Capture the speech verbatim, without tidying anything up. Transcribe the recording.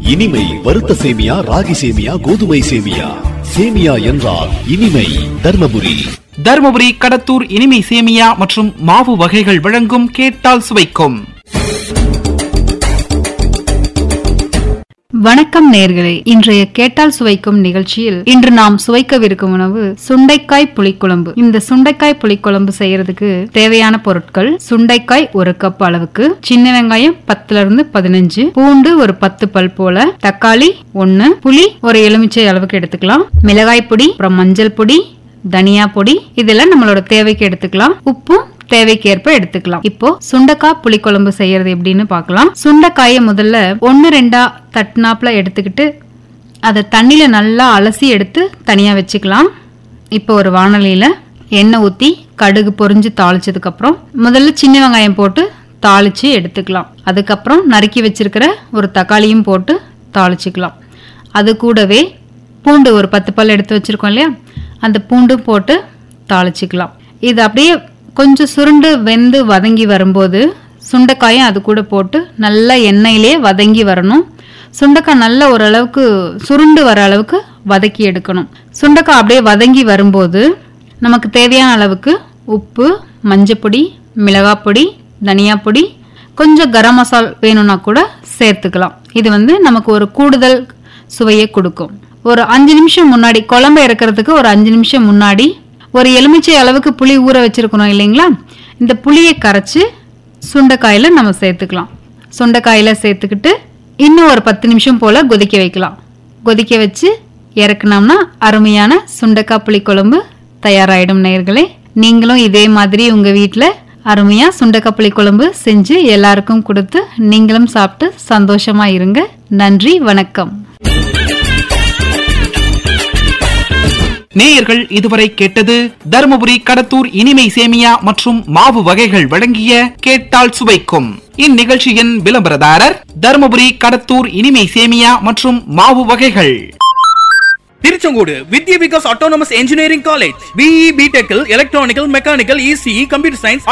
இனிமை வறுத்த சேமியா, ராகி சேமியா, கோதுமை சேமியா. சேமியா என்றால் இனிமை. தர்மபுரி தர்மபுரி கடத்தூர் இனிமை சேமியா மற்றும் மாவு வகைகள் வழங்கும் கேட்டால் சுவைக்கும். வணக்கம் நேயர்களே, இன்றைய கேட்டால் சுவைக்கும் நிகழ்ச்சியில் இன்று நாம் சுவைக்கவிருக்கும் உணவு சுண்டைக்காய் புளிக்குழம்பு. இந்த சுண்டைக்காய் புளிக்குழம்பு செய்யறதுக்கு தேவையான பொருட்கள்: சுண்டைக்காய் ஒரு கப் அளவுக்கு, சின்ன வெங்காயம் பத்துல இருந்து பதினஞ்சு, பூண்டு ஒரு பத்து பல் போல, தக்காளி ஒன்னு, புளி ஒரு எலுமிச்சை அளவுக்கு எடுத்துக்கலாம், மிளகாய் பொடி, அப்புறம் மஞ்சள் பொடி, தனியா பொடி, இதெல்லாம் நம்மளோட தேவைக்கு எடுத்துக்கலாம். உப்பும் தேவைக்கேற்ப எடுத்துக்கலாம். இப்போ சுண்டைக்காய் புளிக்குழம்பு செய்யறது எப்படின்னு பார்க்கலாம். சுண்டைக்காயை முதல்ல ஒன்னு ரெண்டா தட்டுனாப்ல எடுத்துக்கிட்டு அதை தண்ணியில நல்லா அலசி எடுத்து தனியா வச்சுக்கலாம். இப்போ ஒரு வாணலியில எண்ணெய் ஊத்தி கடுகு பொரிஞ்சு தாளிச்சதுக்கு அப்புறம் முதல்ல சின்ன வெங்காயம் போட்டு தாளிச்சு எடுத்துக்கலாம். அதுக்கப்புறம் நறுக்கி வச்சிருக்கிற ஒரு தக்காளியும் போட்டு தாளிச்சுக்கலாம். அது கூடவே பூண்டு ஒரு பத்து பல் எடுத்து வச்சிருக்கோம் இல்லையா, அந்த பூண்டும் போட்டு தாளிச்சுக்கலாம். இது அப்படியே கொஞ்சம் சுருண்டு வெந்து வதங்கி வரும்போது சுண்டைக்காயும் அது கூட போட்டு நல்லா எண்ணெயிலே வதங்கி வரணும். சுண்டைக்காய் நல்ல ஓரளவுக்கு சுருண்டு வர அளவுக்கு வதக்கி எடுக்கணும். சுண்டைக்காய் அப்படியே வதங்கி வரும்போது நமக்கு தேவையான அளவுக்கு உப்பு, மஞ்சப்பொடி, மிளகாய் பொடி, தனியா பொடி, கொஞ்சம் கரம் மசாலா வேணும்னா கூட சேர்த்துக்கலாம். இது வந்து நமக்கு ஒரு கூடுதல் சுவையை கொடுக்கும். ஒரு அஞ்சு நிமிஷம் முன்னாடி, குழம்பு இறக்கிறதுக்கு ஒரு அஞ்சு நிமிஷம் முன்னாடி ஒரு எலுமிச்சை அளவுக்கு புளி ஊற வச்சிருக்கணும் இல்லைங்களா, இந்த புளியை கரைச்சு சுண்டைக்காயில நம்ம சேர்த்துக்கலாம். சுண்டைக்காயில சேர்த்துக்கிட்டு இன்னும் ஒரு பத்து நிமிஷம் போல கொதிக்க வைக்கலாம். கொதிக்க வச்சு இறக்குனோம்னா அருமையான சுண்டைக்காய் புளிக்குழம்பு தயாராயிடும். நேயர்களே, நீங்களும் இதே மாதிரி உங்க வீட்டுல அருமையா சுண்டைக்காய் புளிக்குழம்பு செஞ்சு எல்லாருக்கும் கொடுத்து நீங்களும் சாப்பிட்டு சந்தோஷமா இருங்க. நன்றி, வணக்கம். நேயர்கள் இதுவரை கேட்டது தர்மபுரி கடத்தூர் இனிமை சேமியா மற்றும் மாவு வகைகள் வழங்கிய கேட்டால் சுவைக்கும். இந்நிகழ்ச்சியின் விளம்பரதாரர் தர்மபுரி கடத்தூர் இனிமை சேமியா மற்றும் மாவு வகைகள். திருச்செங்கோடு வித்யா Vikas autonomous engineering college, BE பிடெக்கில் electronical, mechanical, ECE, computer science,